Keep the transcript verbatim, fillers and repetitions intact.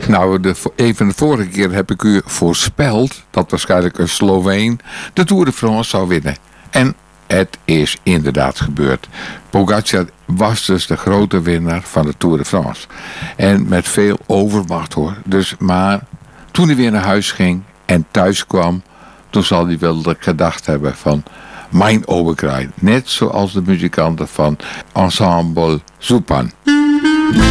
Nou, de, een van de vorige keer heb ik u voorspeld dat waarschijnlijk een Sloveen de Tour de France zou winnen. En het is inderdaad gebeurd. Pogacar was dus de grote winnaar van de Tour de France. En met veel overmacht hoor. Dus, maar toen hij weer naar huis ging en thuis kwam, toen zal hij wel gedacht hebben van mijn Oberkrein. Net zoals de muzikanten van Ensemble Zupan.